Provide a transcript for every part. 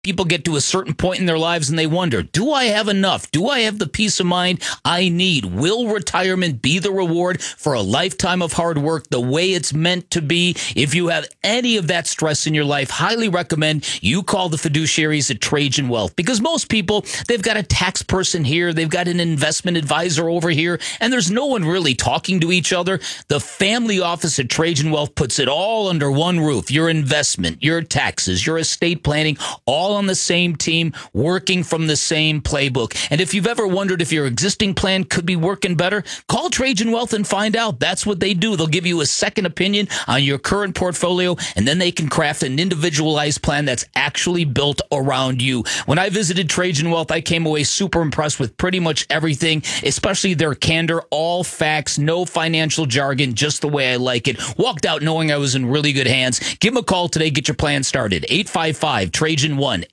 People get to a certain point in their lives and they wonder, do I have enough? Do I have the peace of mind I need? Will retirement be the reward for a lifetime of hard work the way it's meant to be? If you have any of that stress in your life, highly recommend you call the fiduciaries at Trajan Wealth, because most people, they've got a tax person here, they've got an investment advisor over here, and there's no one really talking to each other. The family office at Trajan Wealth puts it all under one roof. Your investment, your taxes, your estate planning, all on the same team, working from the same playbook. And if you've ever wondered if your existing plan could be working better, call Trajan Wealth and find out. That's what they do. They'll give you a second opinion on your current portfolio, and then they can craft an individualized plan that's actually built around you. When I visited Trajan Wealth, I came away super impressed with pretty much everything, especially their candor, all facts, no financial jargon, just the way I like it. Walked out knowing I was in really good hands. Give them a call today. Get your plan started. 855-TRAJAN-1,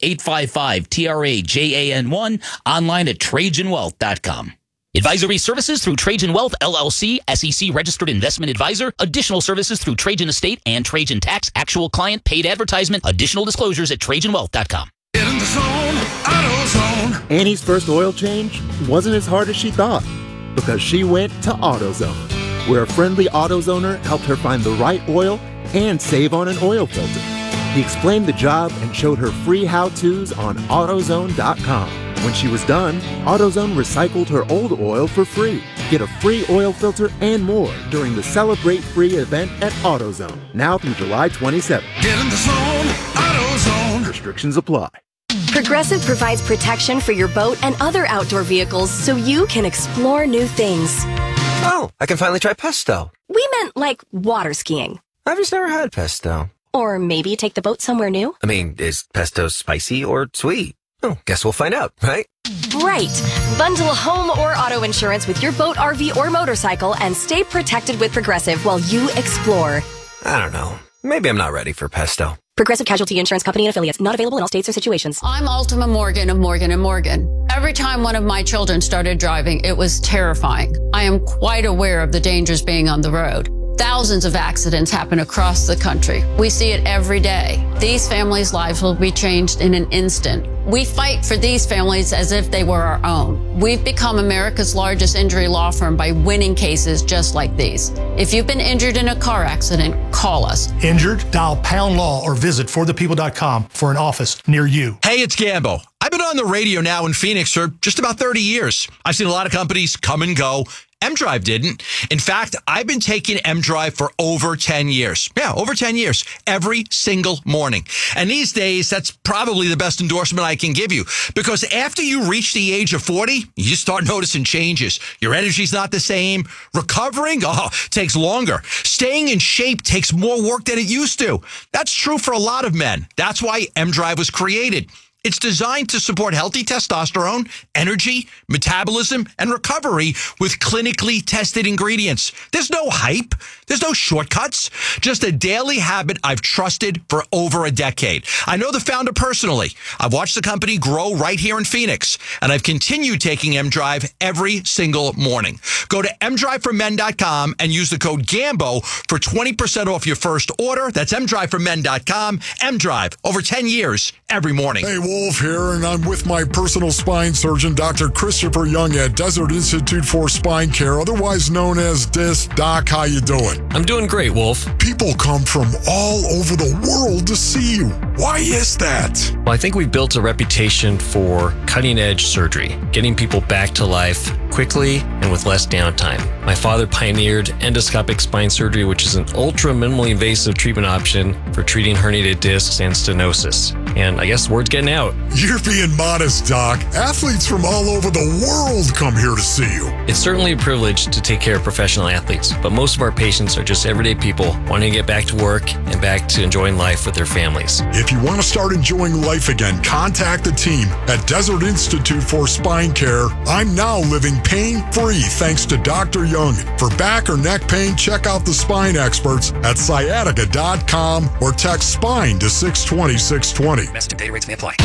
855-TRAJAN-1, online at TrajanWealth.com. Advisory services through Trajan Wealth, LLC, SEC registered investment advisor. Additional services through Trajan Estate and Trajan Tax. Actual client paid advertisement. Additional disclosures at TrajanWealth.com. Get in the zone, AutoZone. Annie's first oil change wasn't as hard as she thought because she went to AutoZone, where a friendly AutoZoner helped her find the right oil and save on an oil filter. He explained the job and showed her free how-tos on AutoZone.com. When she was done, AutoZone recycled her old oil for free. Get a free oil filter and more during the Celebrate Free event at AutoZone, now through July 27th. Get in the zone, AutoZone. Restrictions apply. Progressive provides protection for your boat and other outdoor vehicles so you can explore new things. Oh, I can finally try pesto. We meant like water skiing. I've just never had pesto. Or maybe take the boat somewhere new. I mean, is pesto spicy or sweet? Oh, guess we'll find out, right? Right. Bundle home or auto insurance with your boat, RV, or motorcycle and stay protected with Progressive while you explore. I don't know. Maybe I'm not ready for pesto. Progressive Casualty Insurance Company and Affiliates. Not available in all states or situations. I'm Ultima Morgan of Morgan & Morgan. Every time one of my children started driving, it was terrifying. I am quite aware of the dangers being on the road. Thousands of accidents happen across the country. We see it every day. These families' lives will be changed in an instant. We fight for these families as if they were our own. We've become America's largest injury law firm by winning cases just like these. If you've been injured in a car accident, call us. Injured? Dial pound law or visit forthepeople.com for an office near you. Hey, it's Gambo. I've been on the radio now in Phoenix for just about 30 years. I've seen a lot of companies come and go. M-Drive didn't. In fact, I've been taking M-Drive for over 10 years. Yeah, over 10 years. Every single morning. And these days, that's probably the best endorsement I can give you. Because after you reach the age of 40, you start noticing changes. Your energy's not the same. Recovering, takes longer. Staying in shape takes more work than it used to. That's true for a lot of men. That's why M-Drive was created. It's designed to support healthy testosterone, energy, metabolism, and recovery with clinically tested ingredients. There's no hype. There's no shortcuts. Just a daily habit I've trusted for over a decade. I know the founder personally. I've watched the company grow right here in Phoenix, and I've continued taking M-Drive every single morning. Go to mdriveformen.com and use the code GAMBO for 20% off your first order. That's mdriveformen.com. M-Drive, over 10 years, every morning. Hey, Wolf here, and I'm with my personal spine surgeon, Dr. Christopher Young at Desert Institute for Spine Care, otherwise known as DIS. Doc, how you doing? I'm doing great, Wolf. People come from all over the world to see you. Why is that? Well, I think we've built a reputation for cutting-edge surgery, getting people back to life quickly and with less downtime. My father pioneered endoscopic spine surgery, which is an ultra minimally invasive treatment option for treating herniated discs and stenosis. And I guess word's getting out. You're being modest, Doc. Athletes from all over the world come here to see you. It's certainly a privilege to take care of professional athletes, but most of our patients are just everyday people wanting to get back to work and back to enjoying life with their families. If you want to start enjoying life again, contact the team at Desert Institute for Spine Care. I'm now living pain-free thanks to Dr. Young. For back or neck pain, check out the spine experts at sciatica.com or text SPINE to 620-620. Message data rates may apply.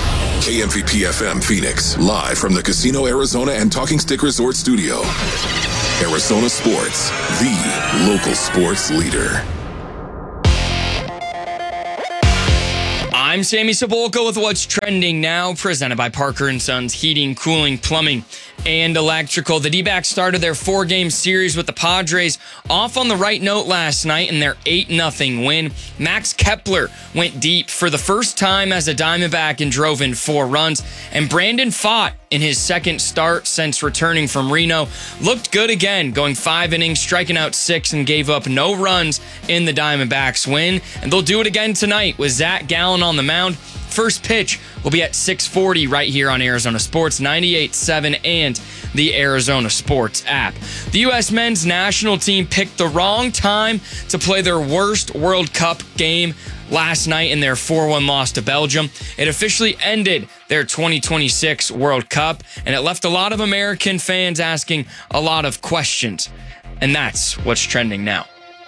KMVP FM Phoenix, live from the Casino Arizona and Talking Stick Resort Studio. Arizona Sports, the local sports leader. I'm Sammy Sepulka with what's trending now, presented by Parker & Sons Heating, Cooling, Plumbing, and Electrical. The D-backs started their 4-game series with the Padres off on the right note last night in their 8-0 win. Max Kepler went deep for the first time as a Diamondback and drove in 4 runs. And Brandon Pfaadt, in his second start since returning from Reno, looked good again, going 5 innings, striking out 6, and gave up no runs in the Diamondbacks win. And they'll do it again tonight with Zach Gallen on the mound. First pitch will be at 6:40 right here on Arizona Sports 98.7 and the Arizona Sports app. The U.S. men's national team picked the wrong time to play their worst World Cup game last night in their 4-1 loss to Belgium. It officially ended their 2026 World Cup, and it left a lot of American fans asking a lot of questions. And that's what's trending now.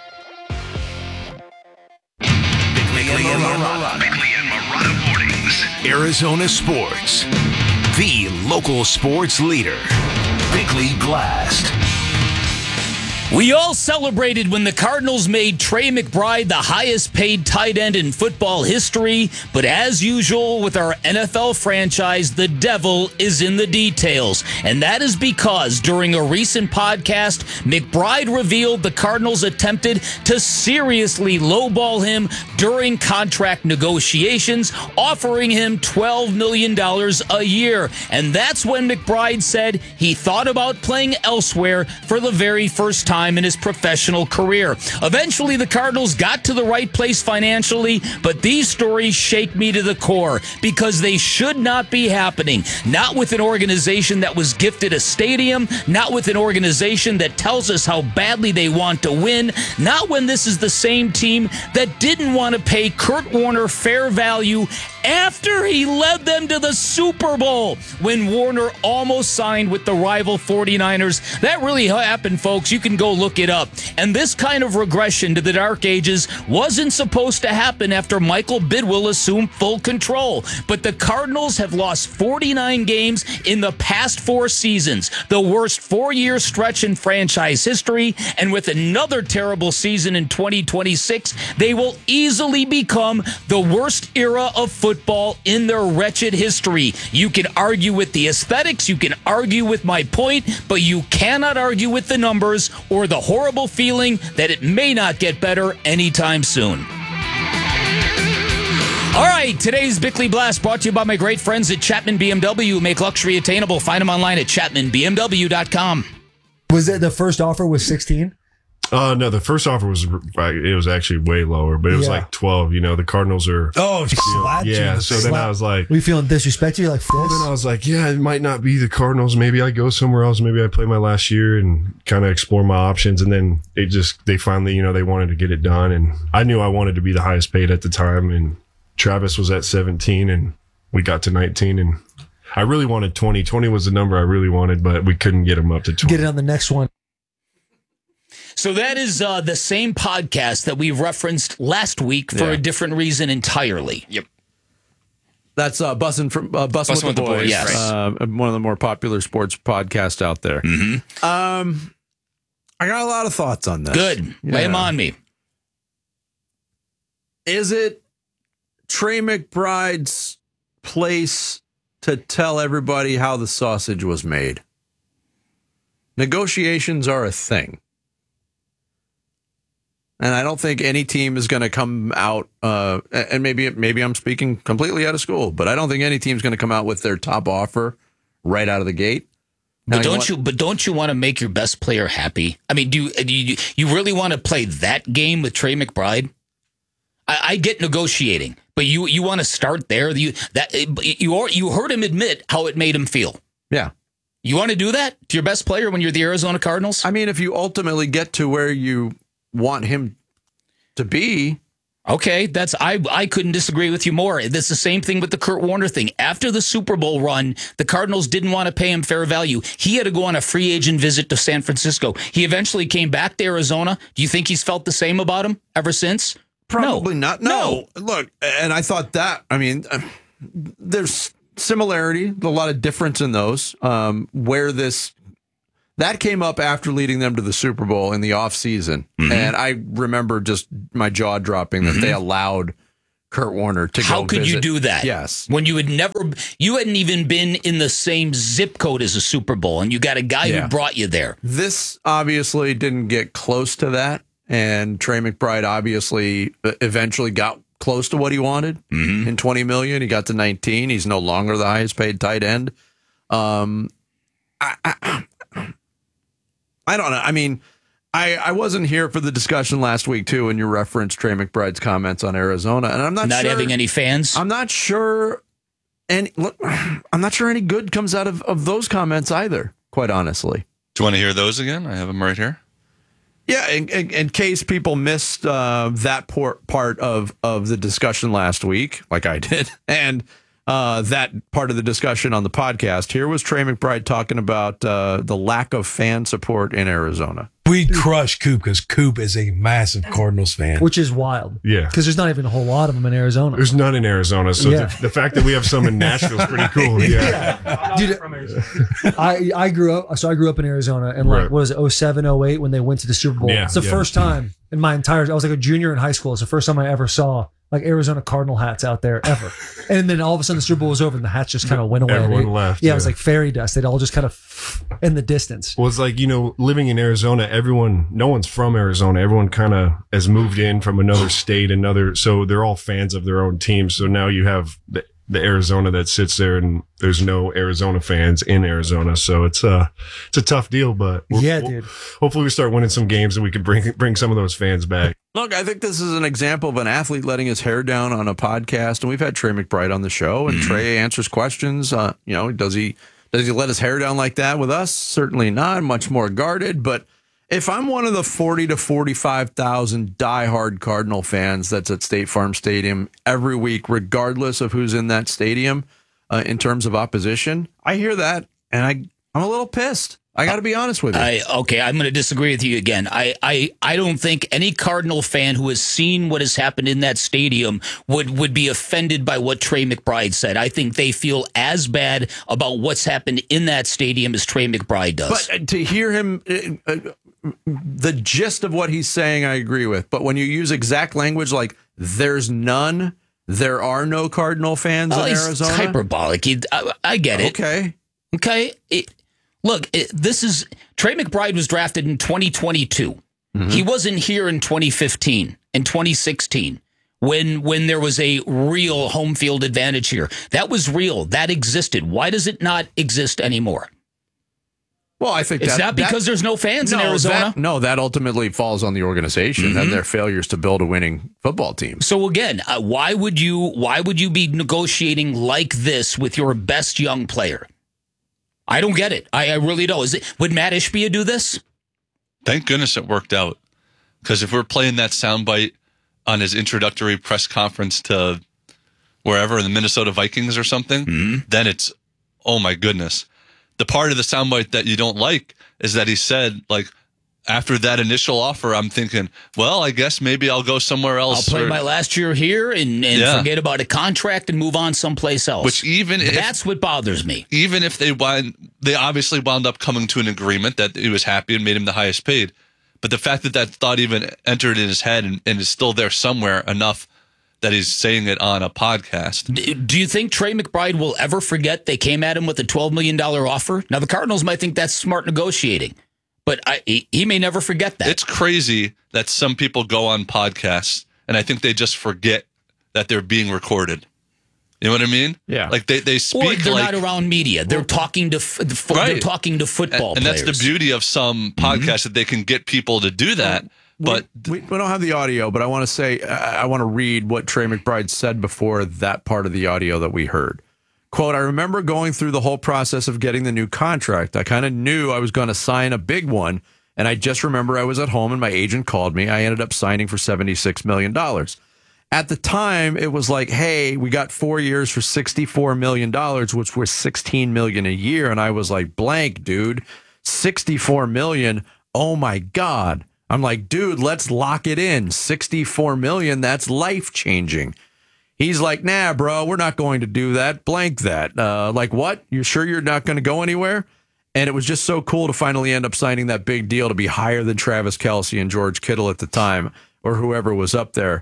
Bickley and Marotta Mornings. Arizona Sports. The local sports leader. Bickley Blast. We all celebrated when the Cardinals made Trey McBride the highest paid tight end in football history, but as usual with our NFL franchise, the devil is in the details. And that is because during a recent podcast, McBride revealed the Cardinals attempted to seriously lowball him during contract negotiations, offering him $12 million a year. And that's when McBride said he thought about playing elsewhere for the very first time in his professional career. Eventually, the Cardinals got to the right place financially, but these stories shake me to the core because they should not be happening. Not with an organization that was gifted a stadium, not with an organization that tells us how badly they want to win, not when this is the same team that didn't want to pay Kurt Warner fair value after he led them to the Super Bowl when Warner almost signed with the rival 49ers. That really happened, folks. You can go look it up. And this kind of regression to the dark ages wasn't supposed to happen after Michael Bidwill assumed full control. But the Cardinals have lost 49 games in the past 4 seasons, the worst 4-year stretch in franchise history. And with another terrible season in 2026, they will easily become the worst era of football in their wretched history. You can argue with the aesthetics, you can argue with my point, but you cannot argue with the numbers or the horrible feeling that it may not get better anytime soon. All right, today's Bickley Blast brought to you by my great friends at Chapman BMW. Make luxury attainable. Find them online at chapmanbmw.com. Was it the first offer was 16? No, the first offer was actually way lower, but it was like 12. You know, the Cardinals are. Oh, yeah. So then I was like, were you feeling disrespected? You're like, well, then I was like, yeah, it might not be the Cardinals. Maybe I go somewhere else. Maybe I play my last year and kind of explore my options. And then they finally, they wanted to get it done. And I knew I wanted to be the highest paid at the time. And Travis was at 17 and we got to 19 and I really wanted 20. 20 was the number I really wanted, but we couldn't get him up to 20. Get it on the next one. So that is the same podcast that we referenced last week for a different reason entirely. Yep. That's Bussin' with the Boys. Yes. One of the more popular sports podcasts out there. Mm-hmm. I got a lot of thoughts on this. Good. Lay them on me. Is it Trey McBride's place to tell everybody how the sausage was made? Negotiations are a thing. And I don't think any team is going to come out, and maybe I'm speaking completely out of school, but I don't think any team's going to come out with their top offer right out of the gate. Now, But don't you want to make your best player happy? I mean, do you really want to play that game with Trey McBride? I get negotiating, but you want to start there. You heard him admit how it made him feel. Yeah. You want to do that to your best player when you're the Arizona Cardinals? I mean, if you ultimately get to where you want him to be. Okay, I couldn't disagree with you more. It's the same thing with the Kurt Warner thing. After the Super Bowl run, the Cardinals didn't want to pay him fair value. He had to go on a free agent visit to San Francisco. He eventually came back to Arizona. Do you think he's felt the same about him ever since? Probably not. No. Look, and I thought that, there's similarity, a lot of difference in those, where that came up after leading them to the Super Bowl in the offseason. Mm-hmm. And I remember just my jaw dropping that they allowed Kurt Warner to How go could you visit. do that? Yes. When you hadn't even been in the same zip code as a Super Bowl, and you got a guy Yeah. who brought you there. This obviously didn't get close to that, and Trey McBride obviously eventually got close to what he wanted in $20 million. He got to 19. He's no longer the highest paid tight end. I don't know. I mean, I wasn't here for the discussion last week too, when you referenced Trey McBride's comments on Arizona, and I'm not sure, having any fans. I'm not sure, and look, I'm not sure any good comes out of those comments either. Quite honestly. Do you want to hear those again? I have them right here. Yeah, in case people missed that part of the discussion last week, like I did, and that part of the discussion on the podcast, here was Trey McBride talking about the lack of fan support in Arizona. We crush Coop because Coop is a massive Cardinals fan. Which is wild. Yeah. Because there's not even a whole lot of them in Arizona. There's none in Arizona, so Yeah. the fact that we have some in Nashville is pretty cool. Yeah. Dude, I grew up in Arizona, and like, Right. what is it, 07, 08, when they went to the Super Bowl. Yeah, It's the yeah. first time in my entire, I was like a junior in high school. It's the first time I ever saw like Arizona Cardinal hats out there ever. And then all of a sudden the Super Bowl was over and the hats just kind of went away. Everyone left, Yeah, it yeah. was like fairy dust. They'd all just kind of in the distance. Well, it's like, living in Arizona, no one's from Arizona. Everyone kind of has moved in from another state, so they're all fans of their own team. So now you have the Arizona that sits there, and there's no Arizona fans in Arizona. So it's a tough deal, but hopefully we start winning some games and we can bring some of those fans back. Look, I think this is an example of an athlete letting his hair down on a podcast, and we've had Trey McBride on the show, and Trey answers questions. Does he let his hair down like that with us? Certainly not. Much more guarded. But if I'm one of the 40 to 45,000 diehard Cardinal fans that's at State Farm Stadium every week, regardless of who's in that stadium, in terms of opposition, I hear that, and I'm a little pissed. I got to be honest with you. I'm going to disagree with you again. I don't think any Cardinal fan who has seen what has happened in that stadium would be offended by what Trey McBride said. I think they feel as bad about what's happened in that stadium as Trey McBride does. But to hear him, the gist of what he's saying, I agree with. But when you use exact language like "there's none," there are no Cardinal fans in he's Arizona. hyperbolic. I get it. Okay. This is Trey McBride was drafted in 2022. He wasn't here in 2015 and 2016 when there was a real home field advantage here. That was real. That existed. Why does it not exist anymore? Well, I think It's not because there's no fans in Arizona. That ultimately falls on the organization and their failures to build a winning football team. So again, why would you be negotiating like this with your best young player? I don't get it. I really don't. Would Matt Ishbia do this? Thank goodness it worked out. Because if we're playing that soundbite on his introductory press conference to wherever, the Minnesota Vikings or something, then it's, oh my goodness. The part of the soundbite that you don't like is that he said, like, after that initial offer, I'm thinking, well, I guess maybe I'll go somewhere else. I'll play my last year here and forget about a contract and move on someplace else. Which that's what bothers me. Even if they obviously wound up coming to an agreement that he was happy and made him the highest paid. But the fact that thought even entered in his head and is still there somewhere enough that he's saying it on a podcast. Do you think Trey McBride will ever forget they came at him with a $12 million offer? Now, the Cardinals might think that's smart negotiating. But he may never forget that. It's crazy that some people go on podcasts and I think they just forget that they're being recorded. You know what I mean? Yeah. Like they speak. Or they're like, not around media. They're talking to they're talking to football and players. that's the beauty of some podcasts that they can get people to do that. But we don't have the audio, but I want to say I want to read what Trey McBride said before that part of the audio that we heard. Quote, I remember going through the whole process of getting the new contract. I kind of knew I was going to sign a big one, and I just remember I was at home and my agent called me. I ended up signing for $76 million. At the time, it was like, hey, we got 4 years for $64 million, which was $16 million a year. And I was like, blank, dude, $64 million. Oh, my God. I'm like, dude, let's lock it in. $64 million, that's life-changing. He's like, nah, bro, we're not going to do that. Blank that. Like, what? You're sure you're not going to go anywhere? And it was just so cool to finally end up signing that big deal to be higher than Travis Kelce and George Kittle at the time, or whoever was up there.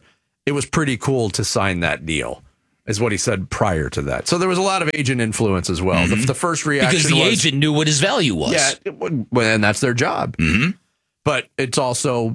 it was pretty cool to sign that deal, is what he said prior to that. So there was a lot of agent influence as well. The first reaction because the agent knew what his value was. Yeah, and that's their job. But it's also,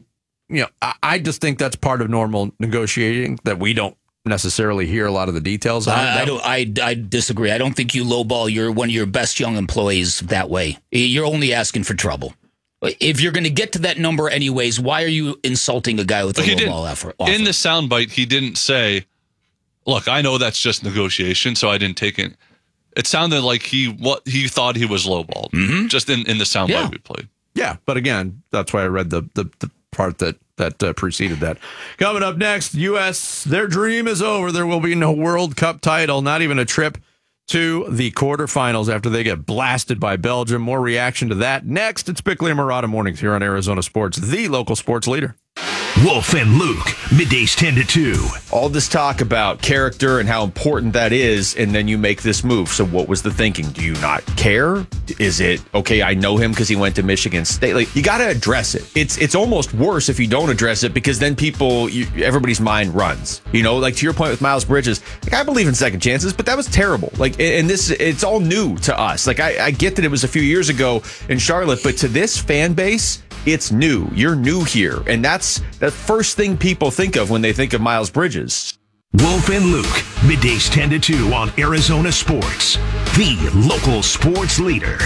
I just think that's part of normal negotiating that we don't necessarily hear a lot of the details on. I disagree. I don't think you lowball one of your best young employees that way. You're only asking for trouble. If you're going to get to that number anyways, why are you insulting a guy with a lowball offer? In the soundbite, he didn't say, look, I know that's just negotiation, so I didn't take it. It sounded like he thought he was lowballed, just in the soundbite we played. Yeah, but again, that's why I read the part that preceded that. Coming up next, U.S., their dream is over. There will be no World Cup title, not even a trip to the quarterfinals after they get blasted by Belgium. More reaction to that next. It's Bickley and Marotta Mornings here on Arizona Sports, the local sports leader. Wolf and Luke, middays 10 to 2. All this talk about character and how important that is, and then you make this move. So what was the thinking? Do you not care? Is it, okay, I know him because he went to Michigan State? Like, you got to address it. It's almost worse if you don't address it, because then everybody's mind runs. Like to your point with Miles Bridges, like, I believe in second chances, but that was terrible. Like, and it's all new to us. Like, I get that it was a few years ago in Charlotte, but to this fan base, it's new. You're new here. And that's the first thing people think of when they think of Miles Bridges. Wolf and Luke, middays 10 to 2 on Arizona Sports, the local sports leader.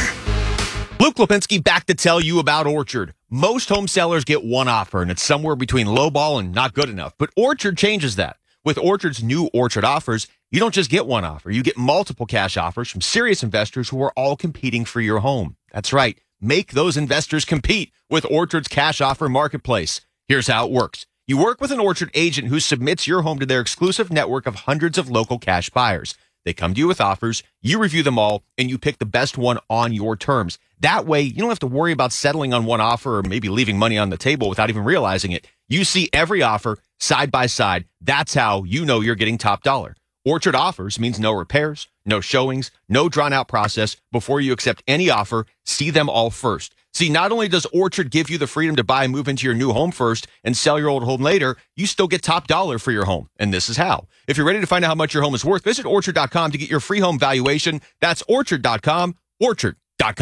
Luke Lipinski back to tell you about Orchard. Most home sellers get one offer, and it's somewhere between lowball and not good enough. But Orchard changes that. With Orchard's new Orchard offers, you don't just get one offer. You get multiple cash offers from serious investors who are all competing for your home. That's right. Make those investors compete with Orchard's cash offer marketplace. Here's how it works. You work with an Orchard agent who submits your home to their exclusive network of hundreds of local cash buyers. They come to you with offers, you review them all, and you pick the best one on your terms. That way, you don't have to worry about settling on one offer or maybe leaving money on the table without even realizing it. You see every offer side by side. That's how you know you're getting top dollar. Orchard offers means no repairs, no showings, no drawn-out process. Before you accept any offer, see them all first. See, not only does Orchard give you the freedom to buy and move into your new home first and sell your old home later, you still get top dollar for your home. And this is how. If you're ready to find out how much your home is worth, visit Orchard.com to get your free home valuation. That's Orchard.com, Orchard.com.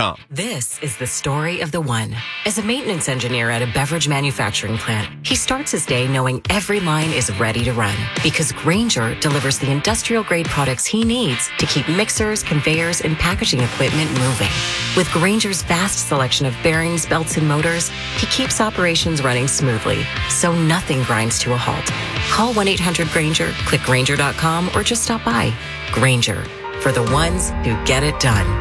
This is the story of the one. As a maintenance engineer at a beverage manufacturing plant, he starts his day knowing every line is ready to run because Grainger delivers the industrial-grade products he needs to keep mixers, conveyors, and packaging equipment moving. With Grainger's vast selection of bearings, belts, and motors, he keeps operations running smoothly, so nothing grinds to a halt. Call 1-800-GRAINGER, click Grainger.com, or just stop by. Grainger, for the ones who get it done.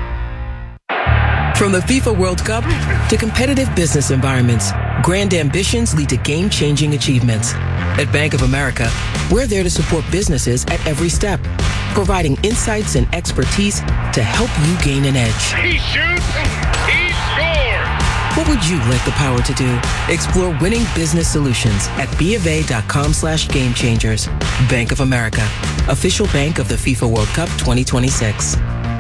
From the FIFA World Cup to competitive business environments, grand ambitions lead to game-changing achievements. At Bank of America, we're there to support businesses at every step, providing insights and expertise to help you gain an edge. He shoots, he scores! What would you like the power to do? Explore winning business solutions at BofA.com/gamechangers. Bank of America, official bank of the FIFA World Cup 2026.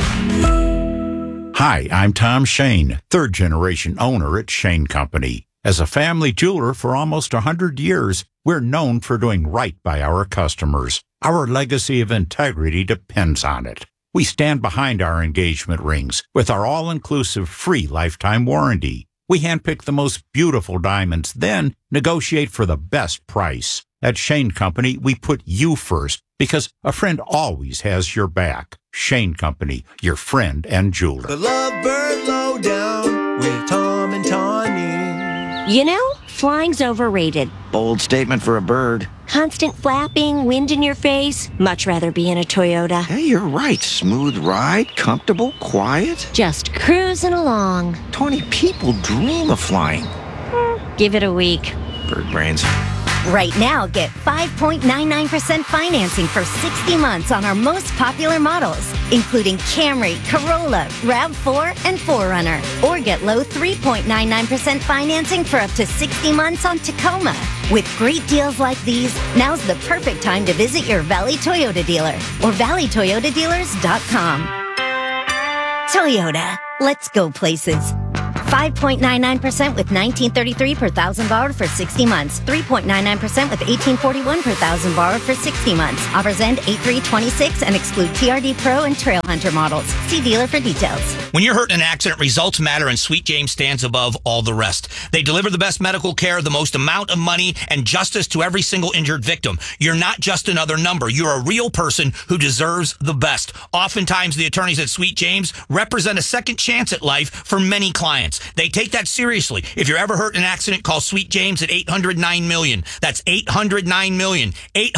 Hi, I'm Tom Shane, third-generation owner at Shane Company. As a family jeweler for almost 100 years, we're known for doing right by our customers. Our legacy of integrity depends on it. We stand behind our engagement rings with our all-inclusive free lifetime warranty. We handpick the most beautiful diamonds, then negotiate for the best price. At Shane Company, we put you first because a friend always has your back. Shane Company, your friend and jeweler. The Lovebird Lowdown with Tom and Tawny. You know, flying's overrated. Bold statement for a bird. Constant flapping, wind in your face. Much rather be in a Toyota. Hey, you're right. Smooth ride, comfortable, quiet. Just cruising along. 20 people dream of flying. Give it a week. Bird brains. Right now, get 5.99% financing for 60 months on our most popular models, including Camry, Corolla, RAV4, and 4Runner. Or get low 3.99% financing for up to 60 months on Tacoma. With great deals like these, now's the perfect time to visit your Valley Toyota dealer or valleytoyotadealers.com. Toyota, let's go places. 5.99% with 1933 per thousand borrowed for 60 months. 3.99% with 1841 per thousand borrowed for 60 months. Offers end 8/3/26 and exclude TRD Pro and Trail Hunter models. See dealer for details. When you're hurt in an accident, results matter, and Sweet James stands above all the rest. They deliver the best medical care, the most amount of money, and justice to every single injured victim. You're not just another number. You're a real person who deserves the best. Oftentimes, the attorneys at Sweet James represent a second chance at life for many clients. They take that seriously. If you're ever hurt in an accident, call Sweet James at 800-9-MILLION. That's 800-9-MILLION.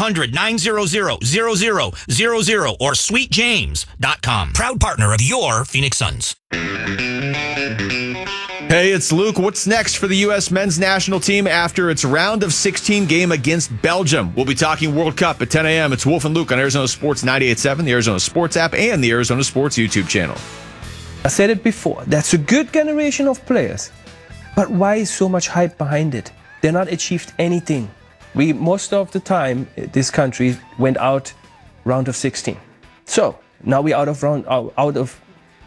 800-900-0000 or sweetjames.com. Proud partner of your Phoenix Suns. Hey, it's Luke. What's next for the U.S. men's national team after its round of 16 game against Belgium? We'll be talking World Cup at 10 a.m. It's Wolf and Luke on Arizona Sports 98.7, the Arizona Sports app, and the Arizona Sports YouTube channel. I said it before. That's a good generation of players. But why is so much hype behind it? They're not achieved anything. Most of the time, this country went out round of 16. So now we're out of round of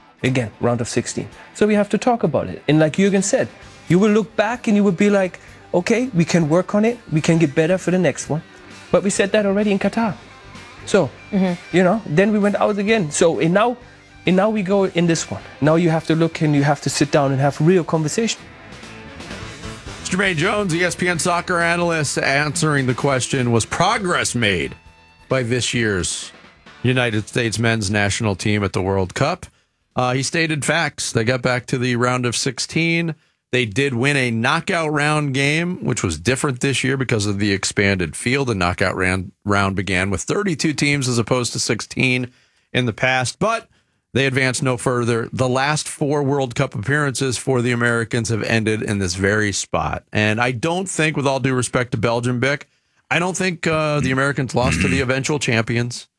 16. So we have to talk about it. And like Jürgen said, you will look back and you will be like, okay, we can work on it. We can get better for the next one. But we said that already in Qatar. So, then we went out again. So, and now we go in this one. Now you have to look and you have to sit down and have real conversation. Jermaine Jones, ESPN soccer analyst, answering the question, was progress made by this year's United States men's national team at the World Cup? He stated facts. They got back to the round of 16. They did win a knockout round game, which was different this year because of the expanded field. The knockout round began with 32 teams as opposed to 16 in the past, but they advanced no further. The last 4 World Cup appearances for the Americans have ended in this very spot. And I don't think, with all due respect to Belgium, Bick, I don't think the Americans lost to the eventual champions.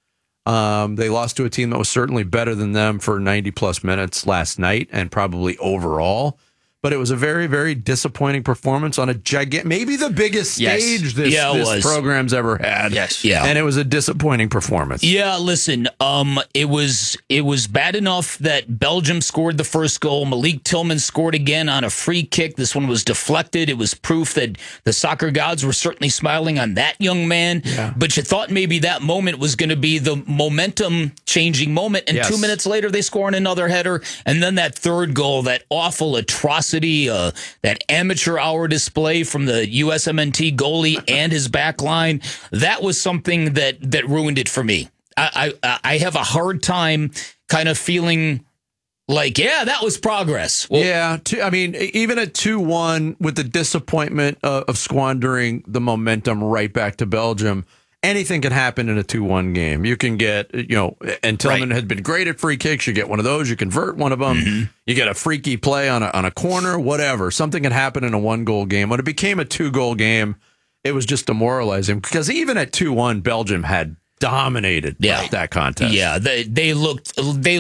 They lost to a team that was certainly better than them for 90-plus minutes last night and probably overall. But it was a very, very disappointing performance on a maybe the biggest stage this program's ever had. Yes. Yeah. And it was a disappointing performance. Yeah, listen, it was bad enough that Belgium scored the first goal. Malik Tillman scored again on a free kick. This one was deflected. It was proof that the soccer gods were certainly smiling on that young man. Yeah. But you thought maybe that moment was going to be the momentum-changing moment. And 2 minutes later, they score on another header. And then that third goal, that awful atrocity, that amateur hour display from the USMNT goalie and his back line, that was something that ruined it for me. I have a hard time kind of feeling like, yeah, that was progress. Well, yeah, even at 2-1 with the disappointment of squandering the momentum right back to Belgium, anything can happen in a 2-1 game. You can get, and Tillman had been great at free kicks. You get one of those, you convert one of them. Mm-hmm. You get a freaky play on a corner, whatever. Something can happen in a 1-goal game. When it became a 2-goal game, it was just demoralizing because even at 2-1, Belgium had dominated that contest. Yeah, they looked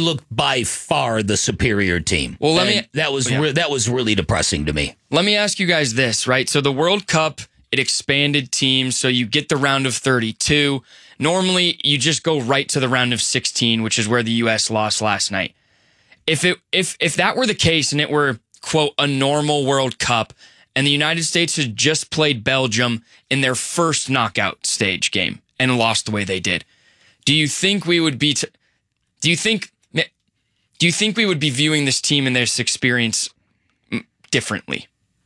by far the superior team. Well, that was really depressing to me. Let me ask you guys this, right? So the World Cup, it expanded teams, so you get the round of 32. Normally, you just go right to the round of 16, which is where the U.S. lost last night. If that were the case and it were, quote, a normal World Cup, and the United States had just played Belgium in their first knockout stage game and lost the way they did, do you think we would be? Do you think we would be viewing this team and this experience differently?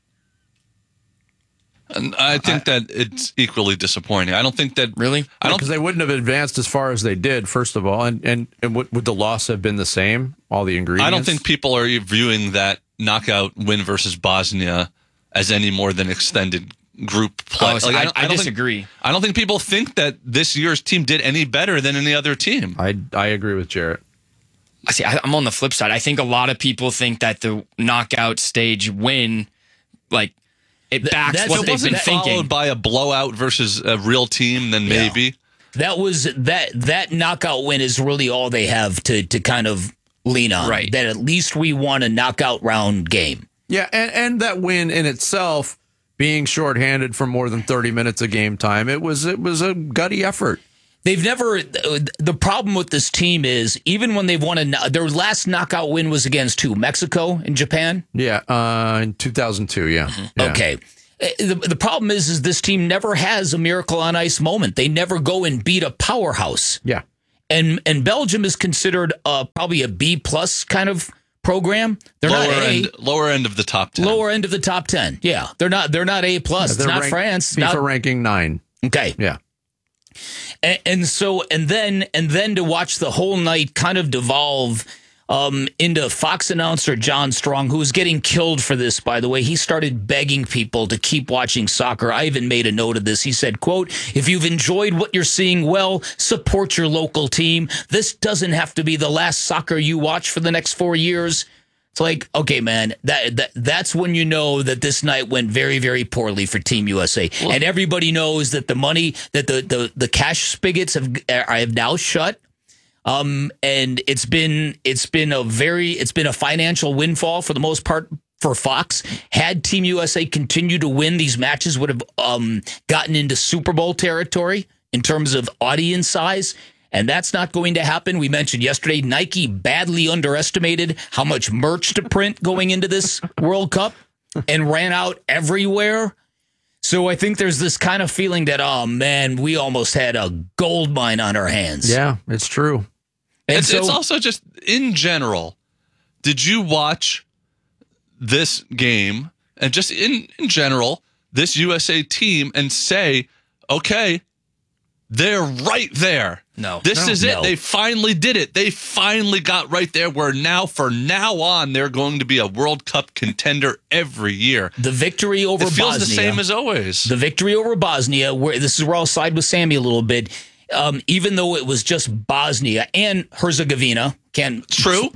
And I think that it's equally disappointing. I don't think that really. I don't because they wouldn't have advanced as far as they did. First of all, and would the loss have been the same? All the ingredients. I don't think people are viewing that knockout win versus Bosnia as any more than extended group play. Oh, so I disagree. I don't think people think that this year's team did any better than any other team. I agree with Jarrett. I'm on the flip side. I think a lot of people think that the knockout stage win, like, it backs what they've been thinking. Followed by a blowout versus a real team, then maybe. That was that knockout win is really all they have to kind of lean on. Right. That at least we won a knockout round game. Yeah, and that win in itself, being shorthanded for more than 30 minutes of game time, it was a gutty effort. They've never. The problem with this team is even when they've won their last knockout win was against who? Mexico and Japan. Yeah, in 2002. Yeah. Yeah. Okay. The problem is this team never has a miracle on ice moment. They never go and beat a powerhouse. Yeah. And Belgium is considered probably a B plus kind of program. They're lower end of the top 10. Lower end of the top 10. Yeah, they're not A plus. Yeah, it's not France. FIFA ranking 9. Okay. Yeah. And then to watch the whole night kind of devolve into Fox announcer John Strong, who was getting killed for this, by the way. He started begging people to keep watching soccer. I even made a note of this. He said, quote, "If you've enjoyed what you're seeing, well, support your local team. This doesn't have to be the last soccer you watch for the next 4 years." It's like, okay, man, that's when you know that this night went very, very poorly for Team USA. Well, and everybody knows that the money, that the cash spigots have now shut. And it's been a financial windfall for the most part for Fox. Had Team USA continued to win, these matches would have gotten into Super Bowl territory in terms of audience size. And that's not going to happen. We mentioned yesterday, Nike badly underestimated how much merch to print going into this World Cup and ran out everywhere. So I think there's this kind of feeling that, oh, man, we almost had a gold mine on our hands. Yeah, it's true. And it's also just, in general, did you watch this game and just in general, this USA team and say, okay, they're right there. This is it. They finally did it. They finally got right there where now, from now on, they're going to be a World Cup contender every year. The victory over Bosnia. It feels the same as always. The victory over Bosnia, this is where I'll side with Sammy a little bit. Even though it was just Bosnia and Herzegovina, can't select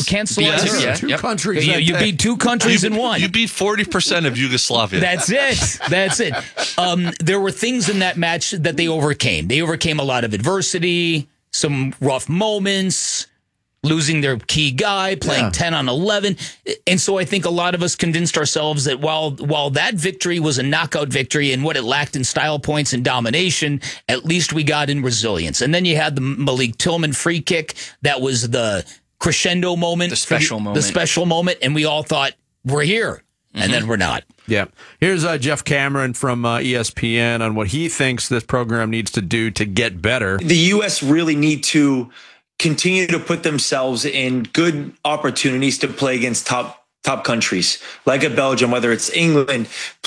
Yes. Two countries. You beat two countries in one. You beat 40% of Yugoslavia. That's it. There were things in that match that they overcame. They overcame a lot of adversity, some rough moments, losing their key guy, playing 10 on 11. And so I think a lot of us convinced ourselves that while that victory was a knockout victory and what it lacked in style points and domination, at least we got in resilience. And then you had the Malik Tillman free kick. That was the crescendo moment. The special moment. The special moment. And we all thought, we're here. And then we're not. Yeah. Here's Jeff Cameron from ESPN on what he thinks this program needs to do to get better. The U.S. really need to continue to put themselves in good opportunities to play against top countries like a Belgium, whether it's England,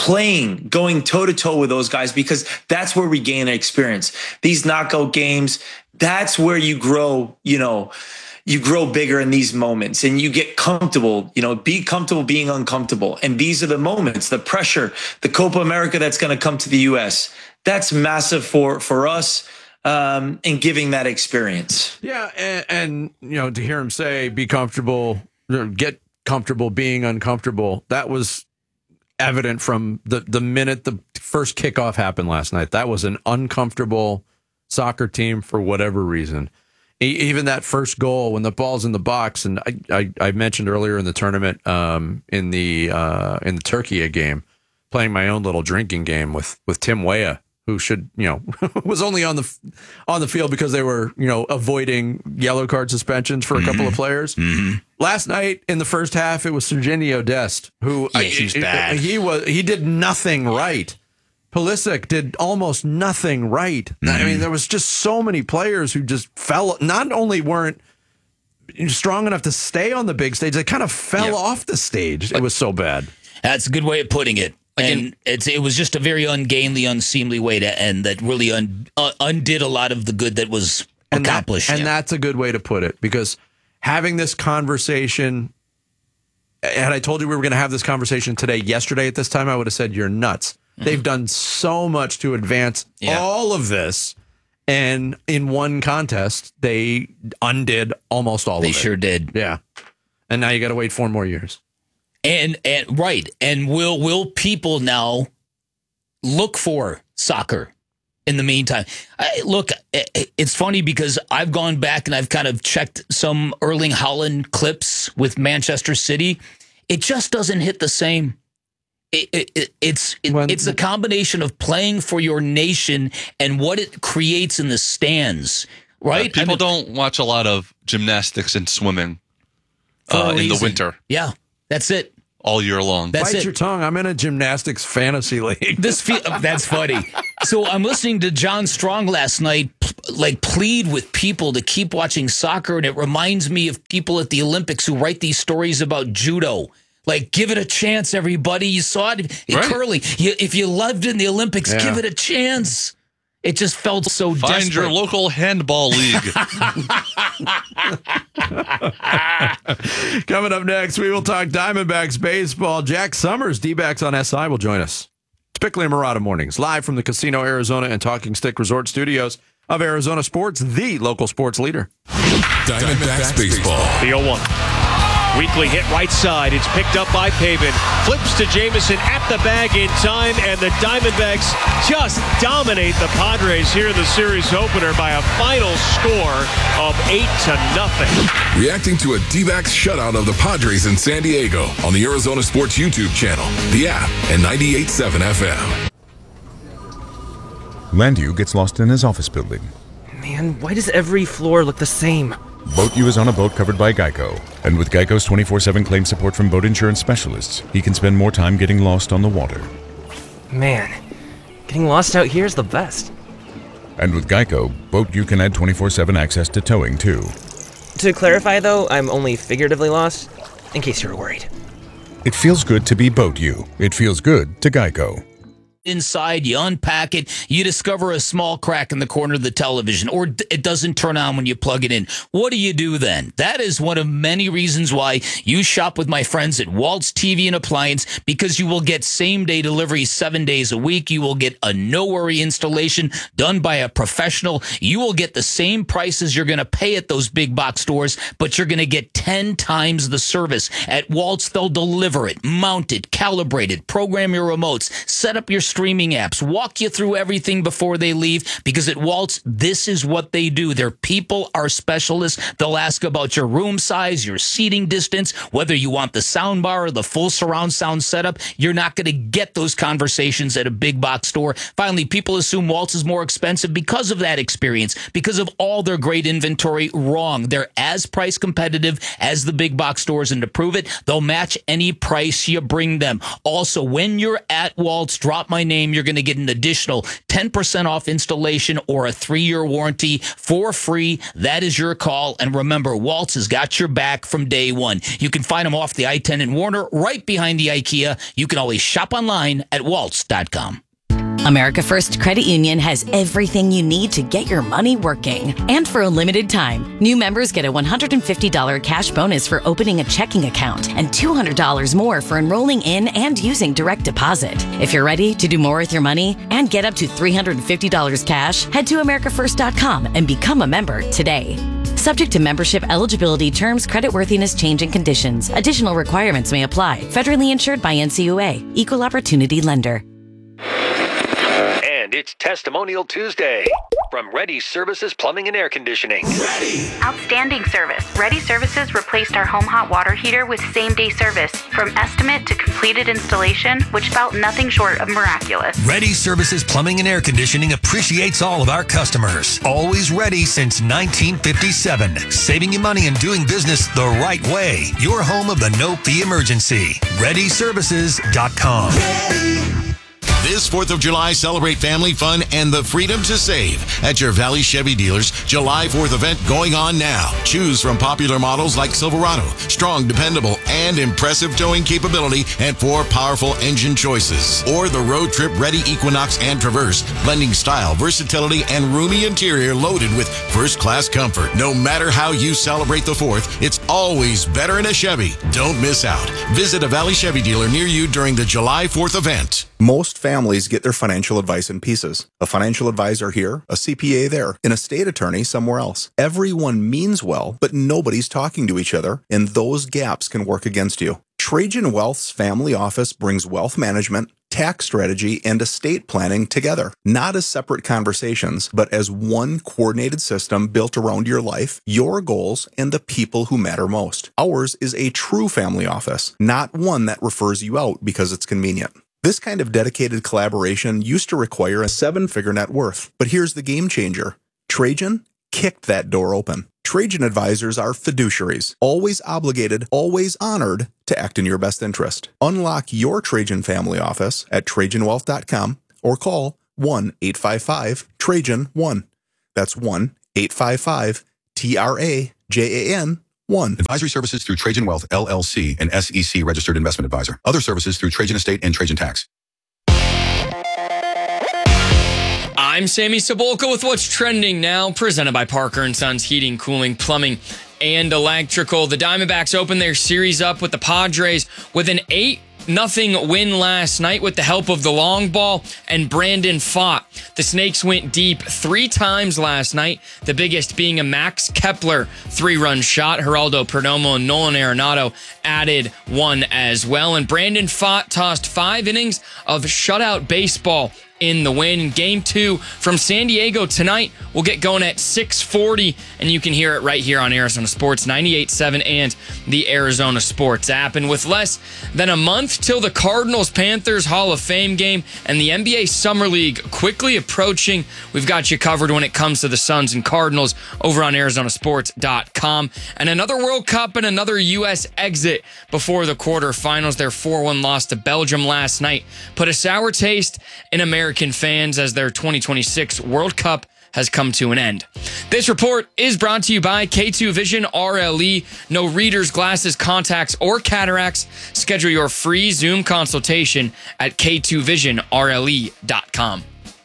going toe to toe with those guys, because that's where we gain experience. These knockout games, that's where you grow, you grow bigger in these moments and you get comfortable, be comfortable being uncomfortable. And these are the moments, the pressure, the Copa America that's going to come to the U.S. That's massive for us. And giving that experience. Yeah, and to hear him say, be comfortable, get comfortable being uncomfortable, that was evident from the minute the first kickoff happened last night. That was an uncomfortable soccer team for whatever reason. Even that first goal when the ball's in the box, and I mentioned earlier in the tournament, in the Turkey game, playing my own little drinking game with Tim Weah, who should, was only on the field because they were, avoiding yellow card suspensions for a couple of players. Mm-hmm. Last night in the first half, it was Serginho Dest, who he's bad. He did nothing right. Pulisic did almost nothing right. Mm-hmm. I mean, there was just so many players who just not only weren't strong enough to stay on the big stage, they kind of fell off the stage. It was so bad. That's a good way of putting it. And it was just a very ungainly, unseemly way to end that really undid a lot of the good that was accomplished. And that's a good way to put it, because having this conversation, had I told you we were going to have this conversation yesterday at this time, I would have said, you're nuts. Mm-hmm. They've done so much to advance all of this. And in one contest, they undid almost all of it. They sure did. Yeah. And now you got to wait 4 more years. And right. And will people now look for soccer in the meantime? Look, it's funny because I've gone back and I've kind of checked some Erling Haaland clips with Manchester City. It just doesn't hit the same. It's a combination of playing for your nation and what it creates in the stands, right? People don't watch a lot of gymnastics and swimming in the winter. Yeah, that's it. All year long. Bite your tongue. I'm in a gymnastics fantasy league. That's funny. So I'm listening to John Strong last night, plead with people to keep watching soccer, and it reminds me of people at the Olympics who write these stories about judo. Like, give it a chance, everybody. You saw it, curling. If you loved in the Olympics, give it a chance. It just felt so desperate. Find your local handball league. Coming up next, we will talk Diamondbacks baseball. Jack Summers, D-backs on SI, will join us. It's Bickley and Murata Mornings, live from the Casino Arizona and Talking Stick Resort Studios of Arizona Sports, the local sports leader. Diamondbacks baseball. The 0-1. Weekly hit right side. It's picked up by Pavin. Flips to Jameson at the bag in time, and the Diamondbacks just dominate the Padres here in the series opener by a final score of 8-0. Reacting to a D-backs shutout of the Padres in San Diego on the Arizona Sports YouTube channel, the app, and 98.7 FM. Landu gets lost in his office building. Man, why does every floor look the same? BoatU is on a boat covered by Geico. And with Geico's 24/7 claim support from boat insurance specialists, he can spend more time getting lost on the water. Man, getting lost out here is the best. And with Geico, BoatU can add 24/7 access to towing, too. To clarify, though, I'm only figuratively lost, in case you were worried. It feels good to be BoatU. It feels good to Geico. Inside, you unpack it, you discover a small crack in the corner of the television, or it doesn't turn on when you plug it in. What do you do then? That is one of many reasons why you shop with my friends at Waltz TV and Appliance, because you will get same-day delivery 7 days a week. You will get a no-worry installation done by a professional. You will get the same prices you're going to pay at those big box stores, but you're going to get 10 times the service. At Waltz, they'll deliver it, mount it, calibrate it, program your remotes, set up your streaming apps, walk you through everything before they leave, because at Waltz, this is what they do. Their people are specialists. They'll ask about your room size, your seating distance, whether you want the sound bar or the full surround sound setup. You're not going to get those conversations at a big box store. Finally, people assume Waltz is more expensive because of that experience, because of all their great inventory. Wrong. They're as price competitive as the big box stores, and to prove it, they'll match any price you bring them. Also, when you're at Waltz, drop my name, you're going to get an additional 10% off installation or a 3-year warranty for free. That is your call. And remember, Waltz has got your back from day one. You can find them off the I-10 in Warner, right behind the IKEA. You can always shop online at waltz.com. America First Credit Union has everything you need to get your money working. And for a limited time, new members get a $150 cash bonus for opening a checking account and $200 more for enrolling in and using direct deposit. If you're ready to do more with your money and get up to $350 cash, head to americafirst.com and become a member today. Subject to membership eligibility, terms, creditworthiness, change, and conditions. Additional requirements may apply. Federally insured by NCUA. Equal Opportunity Lender. And it's Testimonial Tuesday from Ready Services Plumbing and Air Conditioning. Ready. Outstanding service. Ready Services replaced our home hot water heater with same-day service. From estimate to completed installation, which felt nothing short of miraculous. Ready Services Plumbing and Air Conditioning appreciates all of our customers. Always ready since 1957. Saving you money and doing business the right way. Your home of the no-fee emergency. ReadyServices.com. This 4th of July, celebrate family fun and the freedom to save at your Valley Chevy dealers. July 4th event going on now. Choose from popular models like Silverado, strong, dependable, and impressive towing capability, and 4 powerful engine choices. Or the road trip ready Equinox and Traverse, blending style, versatility, and roomy interior loaded with first-class comfort. No matter how you celebrate the 4th, it's always better in a Chevy. Don't miss out. Visit a Valley Chevy dealer near you during the July 4th event. Most families get their financial advice in pieces. A financial advisor here, a CPA there, an estate attorney somewhere else. Everyone means well, but nobody's talking to each other, and those gaps can work against you. Trajan Wealth's family office brings wealth management, tax strategy, and estate planning together, not as separate conversations, but as one coordinated system built around your life, your goals, and the people who matter most. Ours is a true family office, not one that refers you out because it's convenient. This kind of dedicated collaboration used to require a 7-figure net worth. But here's the game changer. Trajan kicked that door open. Trajan advisors are fiduciaries, always obligated, always honored to act in your best interest. Unlock your Trajan family office at TrajanWealth.com or call 1-855-TRAJAN-1. That's 1-855-TRAJAN-1. Advisory services through Trajan Wealth, LLC, an SEC registered investment advisor. Other services through Trajan Estate and Trajan Tax. I'm Sammy Sabolka with what's trending now, presented by Parker & Sons Heating, Cooling, Plumbing, and Electrical. The Diamondbacks opened their series up with the Padres with an 8-0 win last night with the help of the long ball and Brandon Pfaadt. The Snakes went deep 3 times last night, the biggest being a Max Kepler 3-run shot. Geraldo Perdomo and Nolan Arenado added 1 as well. And Brandon Pfaadt tossed 5 innings of shutout baseball in the win. Game 2 from San Diego tonight will get going at 6:40, and you can hear it right here on Arizona Sports 98.7 and the Arizona Sports app. And with less than a month till the Cardinals-Panthers Hall of Fame game and the NBA Summer League quickly approaching, we've got you covered when it comes to the Suns and Cardinals over on ArizonaSports.com. And another World Cup and another U.S. exit before the quarterfinals. Their 4-1 loss to Belgium last night put a sour taste in American fans as their 2026 World Cup has come to an end. This report is brought to you by K2 Vision RLE. No readers, glasses, contacts, or cataracts. Schedule your free Zoom consultation at K2VisionRLE.com.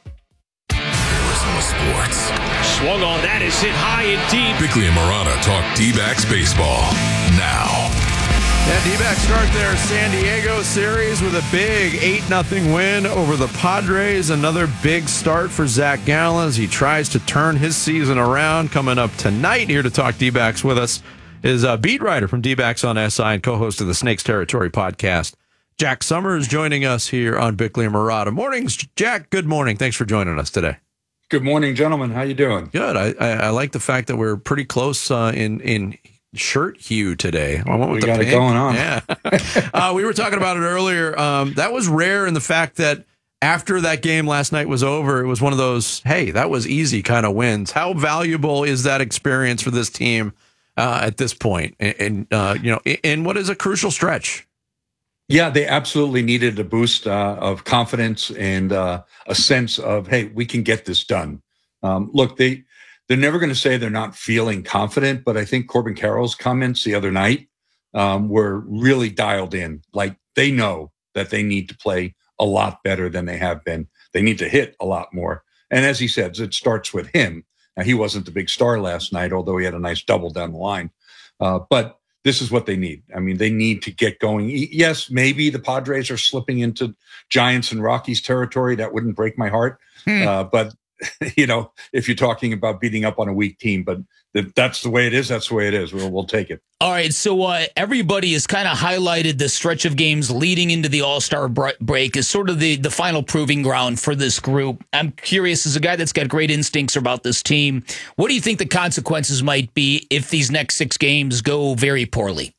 Arizona Sports. Swung on that is hit high and deep. Bickley and Morana talk D-backs baseball now. Yeah, D-backs start their San Diego series with a big 8-0 win over the Padres. Another big start for Zach Gallen as he tries to turn his season around. Coming up tonight, here to talk D-backs with us is a beat writer from D-backs on SI and co-host of the Snakes Territory podcast, Jack Summers, joining us here on Bickley and Murata. Mornings, Jack. Good morning. Thanks for joining us today. Good morning, gentlemen. How you doing? Good. I like the fact that we're pretty close in shirt hue today. I went with we got pink. it going on. Yeah. We were talking about it earlier. That was rare in the fact that after that game last night was over, it was one of those, hey, that was easy kind of wins. How valuable is that experience for this team at this point? And in what is a crucial stretch? Yeah, they absolutely needed a boost of confidence and a sense of, hey, we can get this done. Look, they're never going to say they're not feeling confident, but I think Corbin Carroll's comments the other night were really dialed in. Like, they know that they need to play a lot better than they have been. They need to hit a lot more. And as he said, it starts with him. Now, he wasn't the big star last night, although he had a nice double down the line. But this is what they need. I mean, they need to get going. Yes, maybe the Padres are slipping into Giants and Rockies territory. That wouldn't break my heart. But if you're talking about beating up on a weak team, but that's the way it is. That's the way it is. We'll take it. All right. So everybody has kind of highlighted the stretch of games leading into the All-Star break as sort of the final proving ground for this group. I'm curious, as a guy that's got great instincts about this team, what do you think the consequences might be if these next 6 games go very poorly?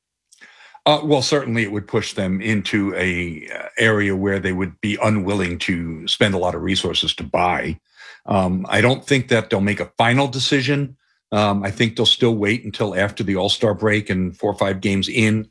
Well, certainly it would push them into a area where they would be unwilling to spend a lot of resources to buy. I don't think that they'll make a final decision. I think they'll still wait until after the All-Star break and 4 or 5 games in.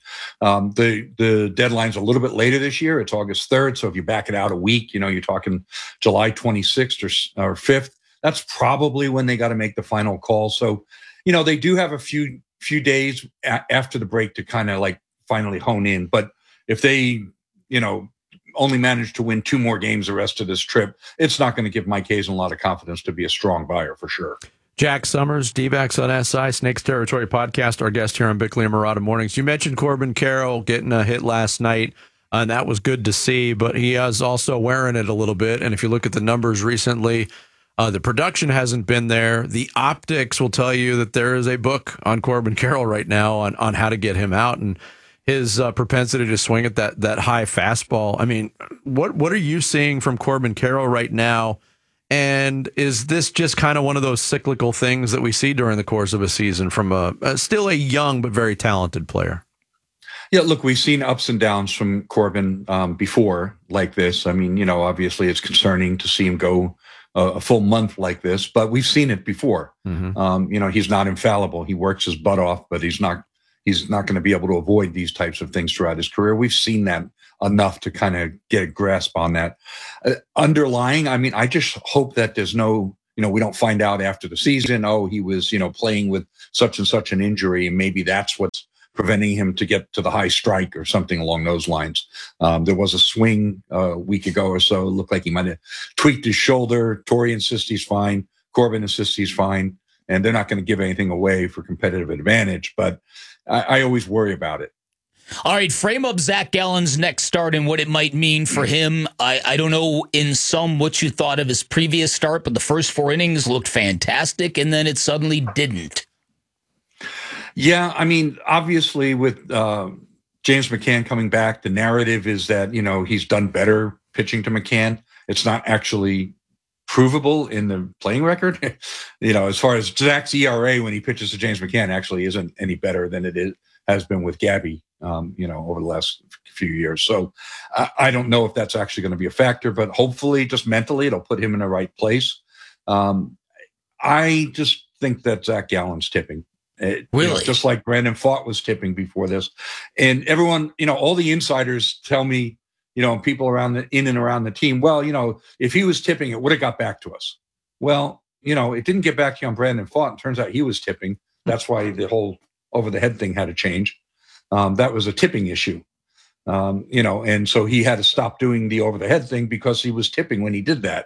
The deadline's a little bit later this year. It's August 3rd. So if you back it out a week, you're talking July 26th or 5th. That's probably when they got to make the final call. So, they do have a few days after the break to kind of like finally hone in. But if they, only manage to win 2 more games the rest of this trip, it's not going to give Mike Hazen a lot of confidence to be a strong buyer for sure. Jack Summers, D-backs on SI, Snakes Territory podcast, our guest here on Bickley and Murata Mornings. You mentioned Corbin Carroll getting a hit last night, and that was good to see, but he is also wearing it a little bit. And if you look at the numbers recently, the production hasn't been there. The optics will tell you that there is a book on Corbin Carroll right now on how to get him out, and his propensity to swing at that high fastball. I mean, what are you seeing from Corbin Carroll right now? And is this just kind of one of those cyclical things that we see during the course of a season from still a young but very talented player? Yeah, look, we've seen ups and downs from Corbin before like this. I mean, obviously it's concerning to see him go a full month like this, but we've seen it before. He's not infallible. He works his butt off, but he's not going to be able to avoid these types of things throughout his career. We've seen that enough to kind of get a grasp on that. Underlying, I mean, I just hope that there's no, we don't find out after the season, oh, he was, playing with such and such an injury, and maybe that's what's preventing him to get to the high strike or something along those lines. There was a swing a week ago or so. It looked like he might have tweaked his shoulder. Torrey insists he's fine. Corbin insists he's fine. And they're not going to give anything away for competitive advantage. But I always worry about it. All right, frame up Zach Gallen's next start and what it might mean for him. I don't know in sum what you thought of his previous start, but the first 4 innings looked fantastic, and then it suddenly didn't. Yeah, I mean, obviously with James McCann coming back, the narrative is that, he's done better pitching to McCann. It's not actually provable in the playing record. As far as Zach's ERA when he pitches to James McCann actually isn't any better than it has been with Gabby, over the last few years. So I don't know if that's actually going to be a factor, but hopefully just mentally it'll put him in the right place. I just think that Zach Gallen's tipping. Really? Just like Brandon Pfaadt was tipping before this. And everyone, all the insiders tell me, people in and around the team, well, if he was tipping, it would have got back to us. Well, it didn't get back to you on Brandon Pfaadt. It turns out he was tipping. That's why the whole over the head thing had to change. That was a tipping issue. And so he had to stop doing the over the head thing because he was tipping when he did that.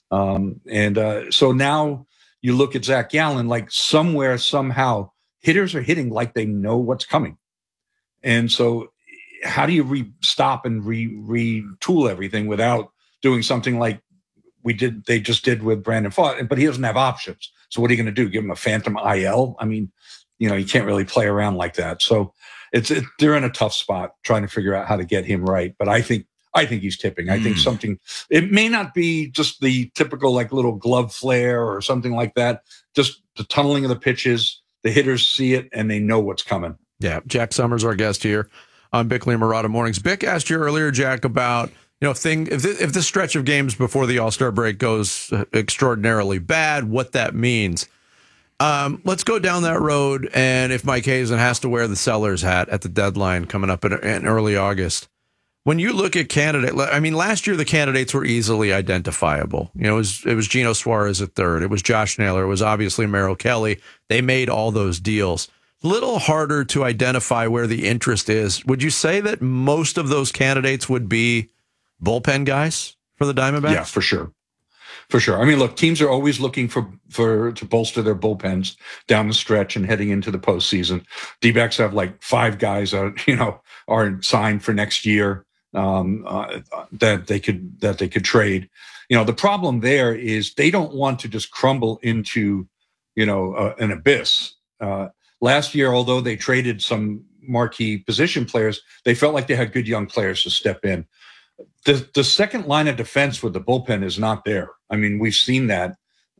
So now you look at Zach Gallen, like somewhere, somehow, hitters are hitting like they know what's coming. And so how do you stop and retool everything without doing something like they just did with Brandon Pfaadt, but he doesn't have options. So what are you going to do? Give him a phantom IL? I mean, you can't really play around like that. So they're in a tough spot trying to figure out how to get him right. But I think he's tipping. I think it may not be just the typical like little glove flare or something like that. Just the tunneling of the pitches. The hitters see it and they know what's coming. Yeah. Jack Summers, our guest here on Bickley and Marotta Mornings. Bick asked you earlier, Jack, about, if this stretch of games before the All-Star break goes extraordinarily bad, what that means. Let's go down that road. And if Mike Hazen has to wear the Sellers hat at the deadline coming up in early August, when you look at last year the candidates were easily identifiable. It was Gino Suarez at third. It was Josh Naylor. It was obviously Merrill Kelly. They made all those deals. A little harder to identify where the interest is. Would you say that most of those candidates would be bullpen guys for the Diamondbacks? Yeah, for sure. For sure. I mean, look, teams are always looking to bolster their bullpens down the stretch and heading into the postseason. D-backs have like 5 guys are signed for next year. That they could trade. The problem there is they don't want to just crumble into, an abyss. Last year, although they traded some marquee position players, they felt like they had good young players to step in. The second line of defense with the bullpen is not there. I mean, we've seen that.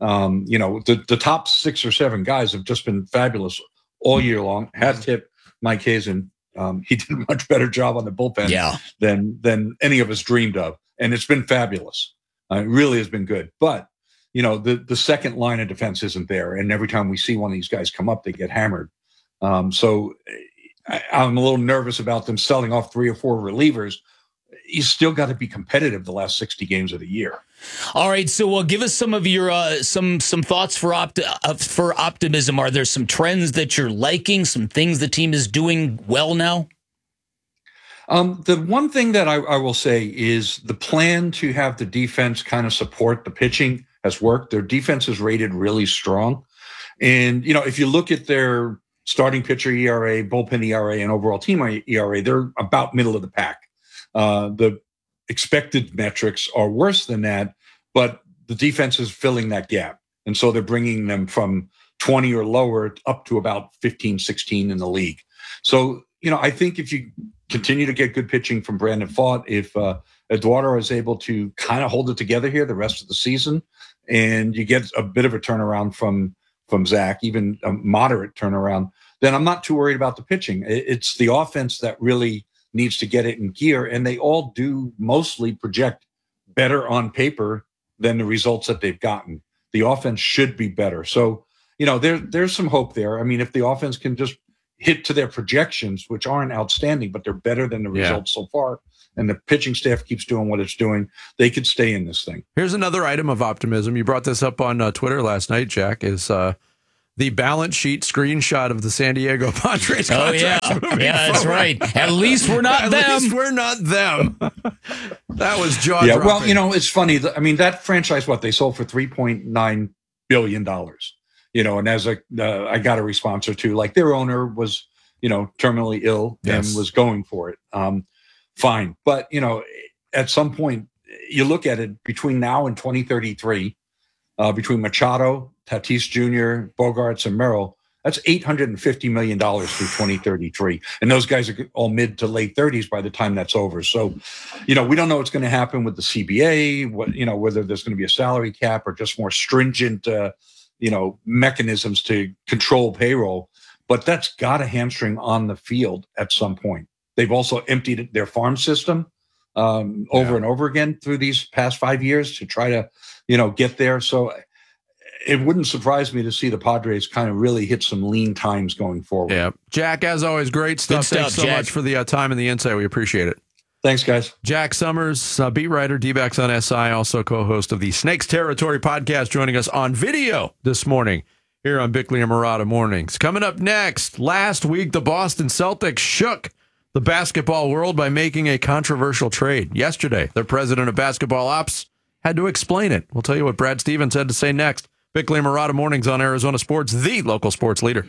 The top 6 or 7 guys have just been fabulous all year long. Hat tip Mike Hazen. He did a much better job on the bullpen than any of us dreamed of. And it's been fabulous. It really has been good. But, the second line of defense isn't there. And every time we see one of these guys come up, they get hammered. So I'm a little nervous about them selling off 3 or 4 relievers. You still got to be competitive the last 60 games of the year. All right, so give us some of your some thoughts for optimism. Are there some trends that you're liking? Some things the team is doing well now? The one thing that I will say is the plan to have the defense kind of support the pitching has worked. Their defense is rated really strong, and if you look at their starting pitcher ERA, bullpen ERA, and overall team ERA, they're about middle of the pack. The expected metrics are worse than that, but the defense is filling that gap. And so they're bringing them from 20 or lower up to about 15, 16 in the league. So, I think if you continue to get good pitching from Brandon Pfaadt, if Eduardo is able to kind of hold it together here the rest of the season, and you get a bit of a turnaround from Zach, even a moderate turnaround, then I'm not too worried about the pitching. It's the offense that really needs to get it in gear, and they all do mostly project better on paper than the results that they've gotten. The offense should be better. So, there's some hope there. I mean, if the offense can just hit to their projections, which aren't outstanding, but they're better than the results so far, and the pitching staff keeps doing what it's doing, they could stay in this thing. Here's another item of optimism. You brought this up on Twitter last night, Jack, is the balance sheet screenshot of the San Diego Padres contract. Oh, yeah, that's right. At least we're not them. At least we're not them. That was jaw-dropping. Yeah, well, it's funny. I mean, that franchise, they sold for $3.9 billion. And as I got a response or two, like their owner was, terminally ill and was going for it. Fine. But, at some point, you look at it between now and 2033, between Machado, Tatis Jr., Bogarts, and Merrill, that's $850 million through 2033. And those guys are all mid to late 30s by the time that's over. So, we don't know what's going to happen with the CBA, whether there's going to be a salary cap or just more stringent, mechanisms to control payroll. But that's got a hamstring on the field at some point. They've also emptied their farm system over and over again through these past 5 years to try to, get there. So it wouldn't surprise me to see the Padres kind of really hit some lean times going forward. Yeah. Jack, as always, great stuff. Thanks so much for the time and the insight. We appreciate it. Thanks, guys. Jack Summers, beat writer, D-backs on SI, also co-host of the Snakes Territory podcast, joining us on video this morning here on Bickley and Murata Mornings. Coming up next, last week the Boston Celtics shook the basketball world by making a controversial trade. Yesterday, their president of basketball ops had to explain it. We'll tell you what Brad Stevens had to say next. Bickley and Murata Mornings on Arizona Sports, the local sports leader.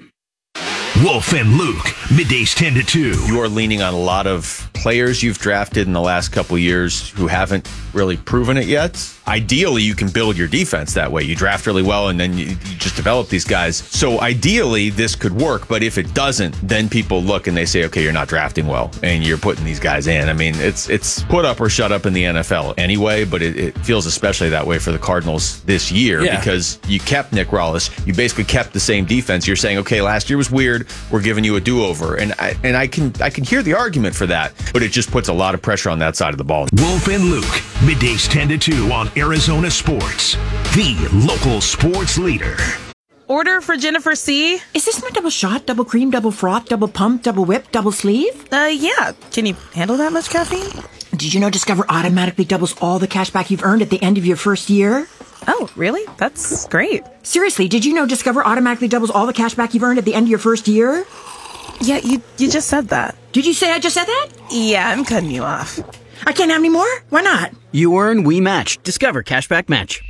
Wolf and Luke, middays 10 to 2. You are leaning on a lot of players you've drafted in the last couple of years who haven't really proven it yet. Ideally, you can build your defense that way. You draft really well, and then you just develop these guys. So ideally, this could work. But if it doesn't, then people look and they say, okay, you're not drafting well, and you're putting these guys in. I mean, it's put up or shut up in the NFL anyway, but it feels especially that way for the Cardinals this year because you kept Nick Rollis. You basically kept the same defense. You're saying, okay, last year was weird. We're giving you a do-over. And I can hear the argument for that, but it just puts a lot of pressure on that side of the ball. Wolf and Luke, middays 10 to 2 on Arizona Sports, the local sports leader. Order for Jennifer C. Is this my double shot, double cream, double froth, double pump, double whip, double sleeve? Yeah. Can you handle that much caffeine? Did you know Discover automatically doubles all the cash back you've earned at the end of your first year? Oh, really? That's great. Seriously, did you know Discover automatically doubles all the cash back you've earned at the end of your first year? Yeah, you just said that. Did you say I just said that? Yeah, I'm cutting you off. I can't have any more? Why not? You earn, we match. Discover Cashback Match.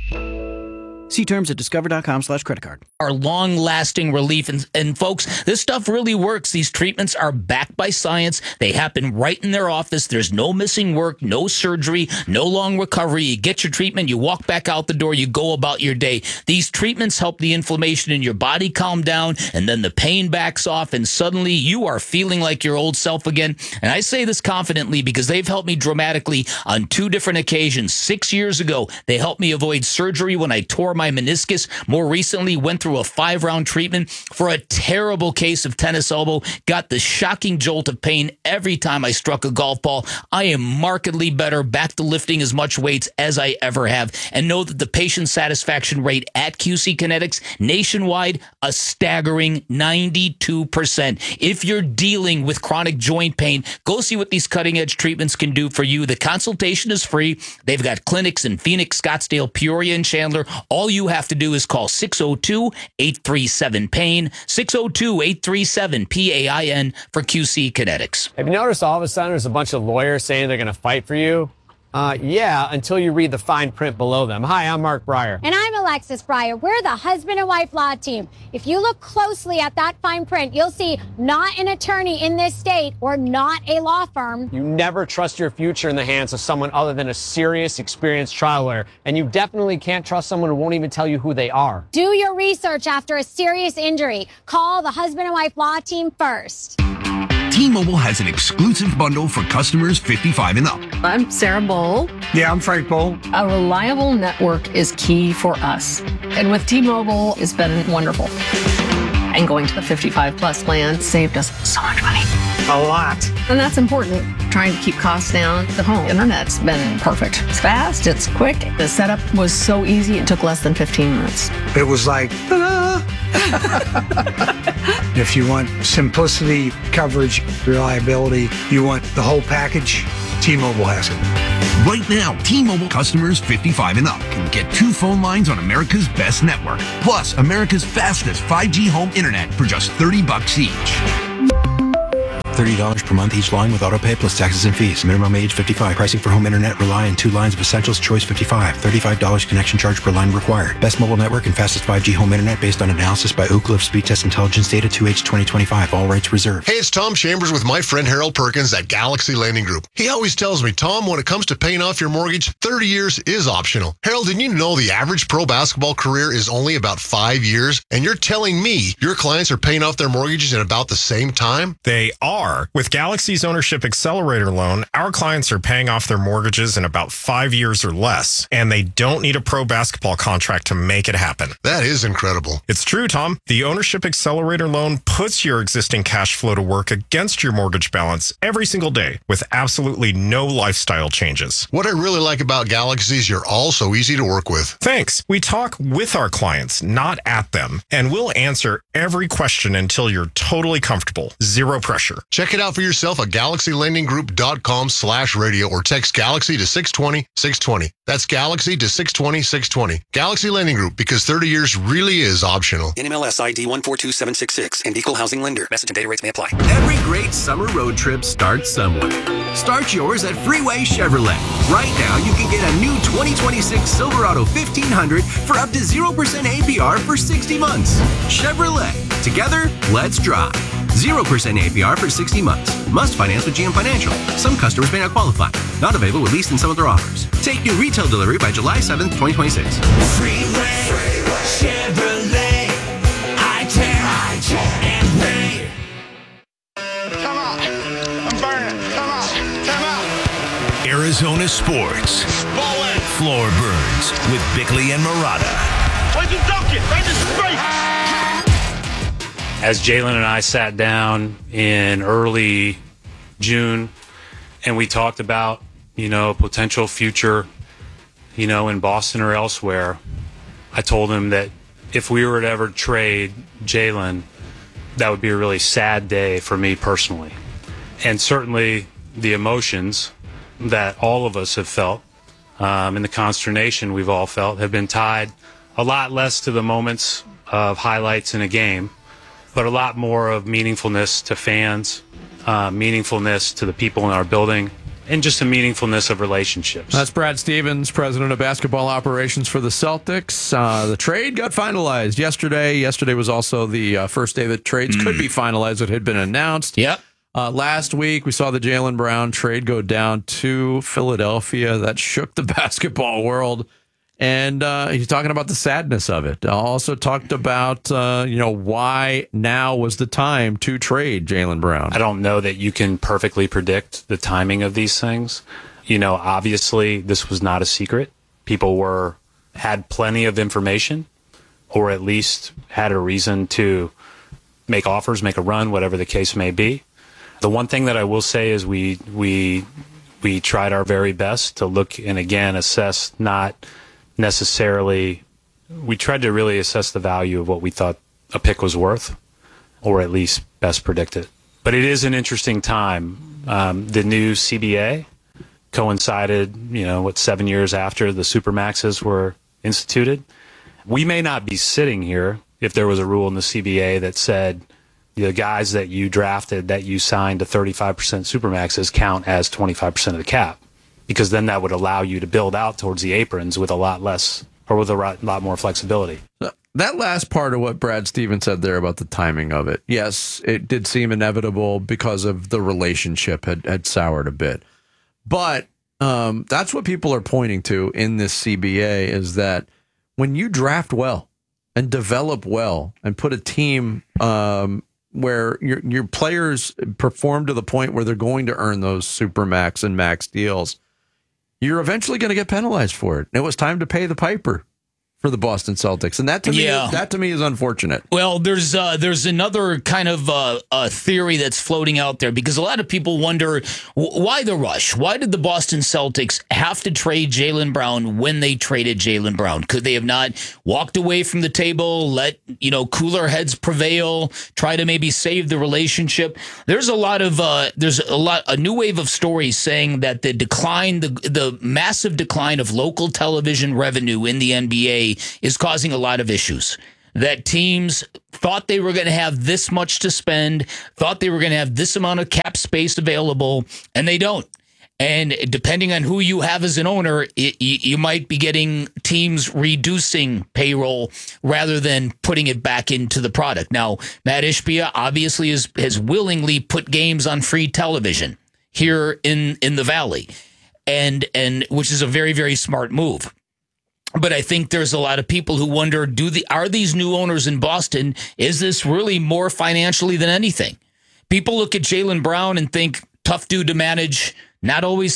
See terms at discover.com/creditcard. Are long-lasting relief. And folks, this stuff really works. These treatments are backed by science. They happen right in their office. There's no missing work, no surgery, no long recovery. You get your treatment, you walk back out the door, you go about your day. These treatments help the inflammation in your body calm down, and then the pain backs off, and suddenly you are feeling like your old self again. And I say this confidently because they've helped me dramatically on 2 different occasions. 6 years ago, they helped me avoid surgery when I tore my meniscus. More recently, went through a 5-round treatment for a terrible case of tennis elbow. Got the shocking jolt of pain every time I struck a golf ball. I am markedly better, back to lifting as much weights as I ever have, and know that the patient satisfaction rate at QC Kinetics nationwide, a staggering 92%. If you're dealing with chronic joint pain, go see what these cutting-edge treatments can do for you. The consultation is free. They've got clinics in Phoenix, Scottsdale, Peoria, and Chandler. All you have to do is call 602-837-PAIN, 602-837-PAIN for QC Kinetics. Have you noticed all of a sudden there's a bunch of lawyers saying they're going to fight for you? Yeah, until you read the fine print below them. Hi, I'm Mark Breyer. And I'm Alexis Breyer. We're the husband and wife law team. If you look closely at that fine print, you'll see not an attorney in this state or not a law firm. You never trust your future in the hands of someone other than a serious, experienced trial lawyer. And you definitely can't trust someone who won't even tell you who they are. Do your research after a serious injury. Call the husband and wife law team first. T-Mobile has an exclusive bundle for customers 55 and up. I'm Sarah Bowl. Yeah, I'm Frank Bowl. A reliable network is key for us. And with T-Mobile, it's been wonderful. And going to the 55 plus plan saved us so much money. A lot. And that's important. Trying to keep costs down. The home internet's been perfect. It's fast, it's quick. The setup was so easy, it took less than 15 minutes. It was like, ta-da! If you want simplicity, coverage, reliability, you want the whole package, T-Mobile has it. Right now, T-Mobile customers 55 and up can get 2 phone lines on America's best network, plus America's fastest 5G home internet for just $30 each. $30 per month each line with autopay plus taxes and fees. Minimum age 55. Pricing for home internet rely on 2 lines of essentials. Choice 55. $35 connection charge per line required. Best mobile network and fastest 5G home internet based on analysis by Ookla of Speed Test Intelligence data 2H 2025. All rights reserved. Hey, it's Tom Chambers with my friend Harold Perkins at Galaxy Lending Group. He always tells me, Tom, when it comes to paying off your mortgage, 30 years is optional. Harold, did you know the average pro basketball career is only about 5 years? And you're telling me your clients are paying off their mortgages in about the same time? They are. With Galaxy's Ownership Accelerator loan, our clients are paying off their mortgages in about 5 years or less, and they don't need a pro basketball contract to make it happen. That is incredible. It's true, Tom. The Ownership Accelerator loan puts your existing cash flow to work against your mortgage balance every single day with absolutely no lifestyle changes. What I really like about Galaxy is you're all so easy to work with. Thanks. We talk with our clients, not at them, and we'll answer every question until you're totally comfortable. Zero pressure. Check it out for yourself at GalaxyLendingGroup.com/radio or text Galaxy to 620-620. That's Galaxy to 620-620. Galaxy Lending Group, because 30 years really is optional. NMLS ID 142766 and Equal Housing Lender. Message and data rates may apply. Every great summer road trip starts somewhere. Start yours at Freeway Chevrolet. Right now, you can get a new 2026 Silverado 1500 for up to 0% APR for 60 months. Chevrolet. Together, let's drive. 0% APR for 60 months. Must finance with GM Financial. Some customers may not qualify. Not available with lease and some other offers. Take new retail delivery by July 7th, 2026. Freeway Chevrolet. I tear and pay. Come on. I'm burning. Come on. Arizona Sports. Floor Burns with Bickley and Murata. Why'd you dunk it? Right in straight. As Jalen and I sat down in early June and we talked about, potential future, in Boston or elsewhere, I told him that if we were to ever trade Jalen, that would be a really sad day for me personally. And certainly the emotions that all of us have felt and the consternation we've all felt have been tied a lot less to the moments of highlights in a game, but a lot more of meaningfulness to fans, meaningfulness to the people in our building, and just a meaningfulness of relationships. That's Brad Stevens, president of basketball operations for the Celtics. The trade got finalized yesterday. Yesterday was also the first day that trades could be finalized. It had been announced. Yep. Last week, we saw the Jaylen Brown trade go down to Philadelphia. That shook the basketball world. And he's talking about the sadness of it. Also talked about, why now was the time to trade Jaylen Brown. I don't know that you can perfectly predict the timing of these things. Obviously, this was not a secret. People had plenty of information, or at least had a reason to make offers, make a run, whatever the case may be. The one thing that I will say is we tried our very best to look and, again, assess not necessarily, we tried to really assess the value of what we thought a pick was worth, or at least best predict it. But it is an interesting time. The new CBA coincided, 7 years after the Supermaxes were instituted. We may not be sitting here if there was a rule in the CBA that said the guys that you drafted, that you signed to 35% Supermaxes count as 25% of the cap. Because then that would allow you to build out towards the aprons with a lot less, or with a lot more flexibility. That last part of what Brad Stevens said there about the timing of it, yes, it did seem inevitable because of the relationship had soured a bit. But that's what people are pointing to in this CBA, is that when you draft well and develop well and put a team where your players perform to the point where they're going to earn those Supermax and max deals, you're eventually going to get penalized for it. And it was time to pay the piper for the Boston Celtics, and that to me is unfortunate. Well, there's another kind of theory that's floating out there, because a lot of people wonder why the rush. Why did the Boston Celtics have to trade Jaylen Brown when they traded Jaylen Brown? Could they have not walked away from the table, let cooler heads prevail, try to maybe save the relationship? There's a new wave of stories saying that the massive decline of local television revenue in the NBA is causing a lot of issues. That teams thought they were going to have this much to spend, thought they were going to have this amount of cap space available, and they don't. And depending on who you have as an owner, you might be getting teams reducing payroll rather than putting it back into the product. Now, Matt Ishbia obviously has willingly put games on free television here in the Valley, and which is a very, very smart move. But I think there's a lot of people who wonder, are these new owners in Boston, is this really more financially than anything? People look at Jaylen Brown and think, tough dude to manage, not always